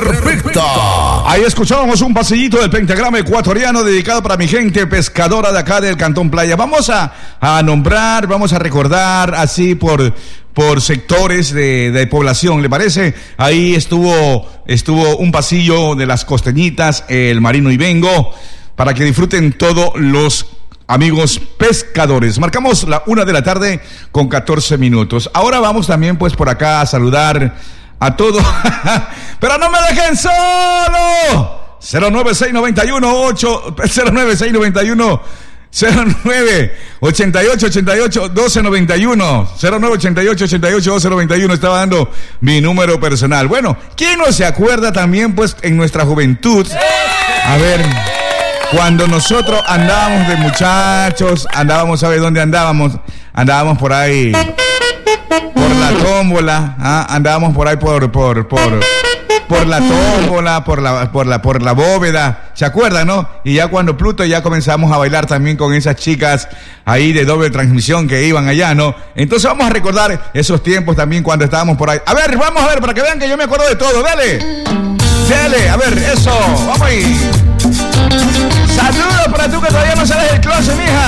perfecta. Ahí escuchábamos un pasillito del pentagrama ecuatoriano dedicado para mi gente pescadora de acá del Cantón Playa. Vamos a nombrar, vamos a recordar así por sectores de población, ¿le parece? Ahí estuvo un pasillo de las Costeñitas, el Marino Ibengo, para que disfruten todos los amigos pescadores. Marcamos la 1:00 con 14 minutos. Ahora vamos también pues por acá a saludar a todos. ¡Pero no me dejen solo! 09691 0988-88-1291 0988-88-1291. Estaba dando mi número personal. Bueno, ¿quién no se acuerda también pues en nuestra juventud? A ver, cuando nosotros andábamos de muchachos, andábamos, ¿sabe dónde andábamos? Andábamos por ahí por la tómbola, andábamos por ahí por la tómbola, por la bóveda, ¿se acuerdan, no? Y ya cuando Pluto ya comenzamos a bailar también con esas chicas ahí de doble transmisión que iban allá, ¿no? Entonces vamos a recordar esos tiempos también cuando estábamos por ahí. A ver, vamos a ver, para que vean que yo me acuerdo de todo, dale, a ver, eso, vamos ahí. Saludos para tú que todavía no sales del closet, mija.